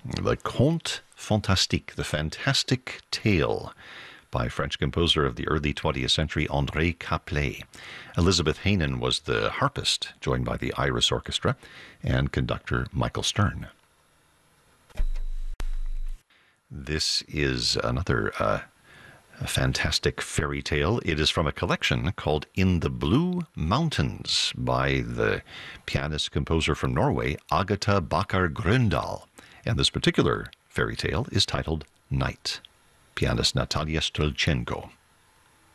The Conte Fantastique, the Fantastic Tale, by French composer of the early 20th century, André Caplet. Elizabeth Heynen was the harpist, joined by the Iris Orchestra and conductor Michael Stern. This is another fantastic fairy tale. It is from a collection called In the Blue Mountains by the pianist-composer from Norway, Agatha Bakkar Grøndal. And this particular fairy tale is titled Night. Pianist Natalia Strelchenko.